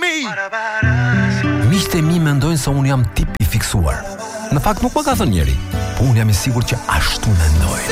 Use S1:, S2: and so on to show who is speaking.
S1: Miqtë e mi mendojnë se unë jam tip i fiksuar. Në fakt nuk më ka thënë njeri, po unë jam i sigurt që ashtu mendoj.